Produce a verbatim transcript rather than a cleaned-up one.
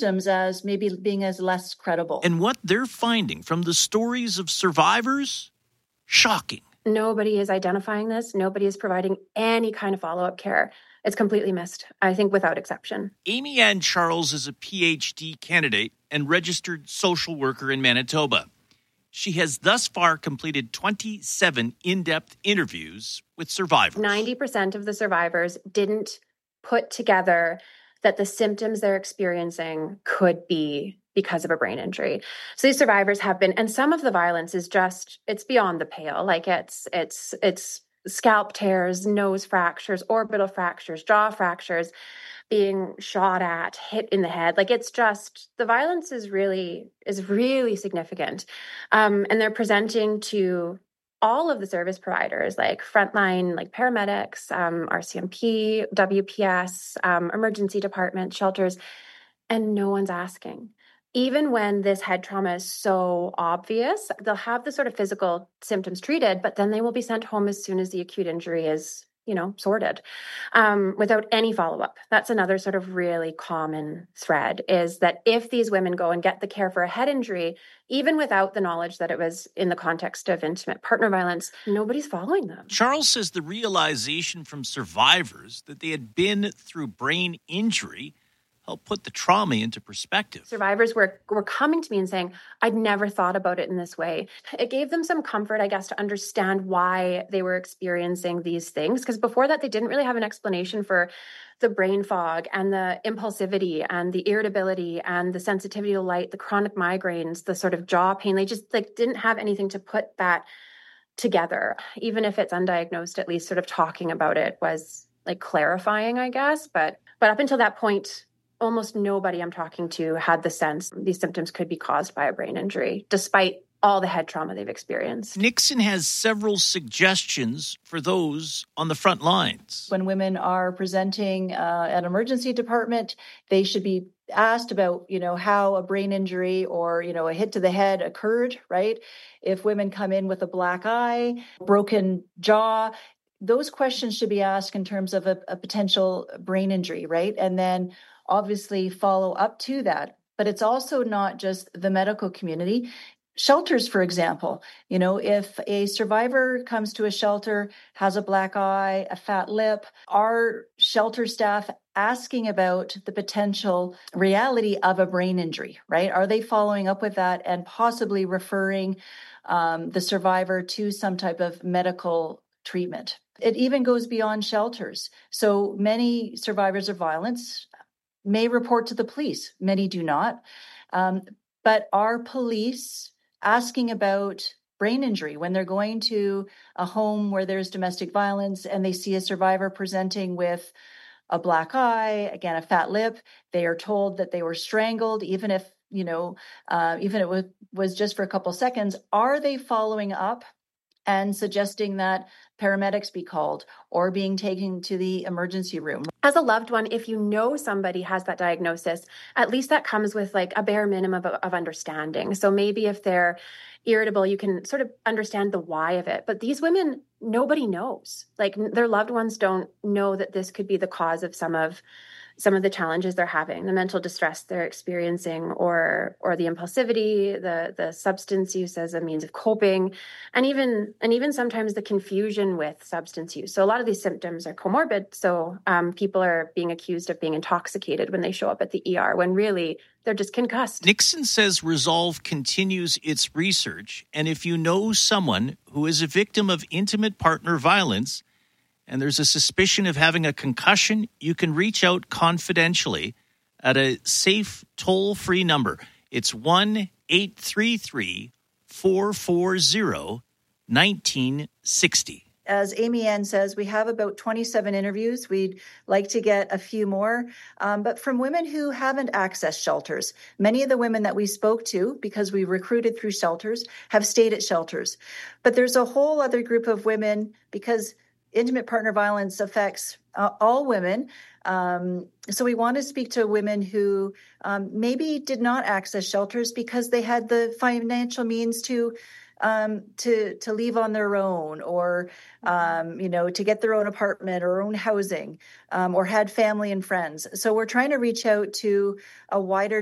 symptoms as maybe being as less credible. And what they're finding from the stories of survivors, shocking. Nobody is identifying this. Nobody is providing any kind of follow-up care. It's completely missed, I think, without exception. Amy Ann Charles is a P H D candidate and registered social worker in Manitoba. She has thus far completed twenty-seven in-depth interviews with survivors. ninety percent of the survivors didn't put together that the symptoms they're experiencing could be because of a brain injury. So these survivors have been, and some of the violence is just, it's beyond the pale. Like it's, it's, it's scalp tears, nose fractures, orbital fractures, jaw fractures, being shot at, hit in the head. Like it's just, the violence is really, is really significant. Um, and they're presenting to all of the service providers, like frontline, like paramedics, um, R C M P, W P S, um, emergency departments, shelters, and no one's asking. Even when this head trauma is so obvious, they'll have the sort of physical symptoms treated, but then they will be sent home as soon as the acute injury is, you know, sorted, um, without any follow-up. That's another sort of really common thread, is that if these women go and get the care for a head injury, even without the knowledge that it was in the context of intimate partner violence, nobody's following them. Charles says the realization from survivors that they had been through brain injury helped put the trauma into perspective. Survivors were, were coming to me and saying, I'd never thought about it in this way. It gave them some comfort, I guess, to understand why they were experiencing these things. Because before that, they didn't really have an explanation for the brain fog and the impulsivity and the irritability and the sensitivity to light, the chronic migraines, the sort of jaw pain. They just like didn't have anything to put that together. Even if it's undiagnosed, at least sort of talking about it was like clarifying, I guess. But but up until that point, almost nobody I'm talking to had the sense these symptoms could be caused by a brain injury, despite all the head trauma they've experienced. Nixon has several suggestions for those on the front lines. When women are presenting uh, at an emergency department, they should be asked about, you know, how a brain injury or, you know, a hit to the head occurred, right? If women come in with a black eye, broken jaw, those questions should be asked in terms of a, a potential brain injury, right? And then obviously follow up to that. But it's also not just the medical community. Shelters, for example, you know, if a survivor comes to a shelter, has a black eye, a fat lip, are shelter staff asking about the potential reality of a brain injury, right? Are they following up with that and possibly referring um, the survivor to some type of medical treatment? It even goes beyond shelters. So many survivors of violence may report to the police. Many do not. Um, but are police asking about brain injury when they're going to a home where there's domestic violence and they see a survivor presenting with a black eye, again, a fat lip? They are told that they were strangled, even if, you know, uh, even if it was, was just for a couple seconds. Are they following up and suggesting that paramedics be called or being taken to the emergency room? As a loved one, if you know somebody has that diagnosis, at least that comes with like a bare minimum of, of understanding. So maybe if they're irritable, you can sort of understand the why of it. But these women, nobody knows. Like their loved ones don't know that this could be the cause of some of some of the challenges they're having, the mental distress they're experiencing, or or the impulsivity, the the substance use as a means of coping, and even and even sometimes the confusion with substance use. So a lot of these symptoms are comorbid. So um, people are being accused of being intoxicated when they show up at the E R, when really they're just concussed. Nixon says Resolve continues its research, and if you know someone who is a victim of intimate partner violence, and there's a suspicion of having a concussion, you can reach out confidentially at a safe toll-free number. It's one eight three three, four four zero, one nine six zero. As Amy Ann says, we have about twenty-seven interviews. We'd like to get a few more, um, but from women who haven't accessed shelters. Many of the women that we spoke to, because we recruited through shelters, have stayed at shelters. But there's a whole other group of women, because intimate partner violence affects uh, all women. Um, so we want to speak to women who um, maybe did not access shelters because they had the financial means to um, to to leave on their own, or um, you know, to get their own apartment or own housing, um, or had family and friends. So we're trying to reach out to a wider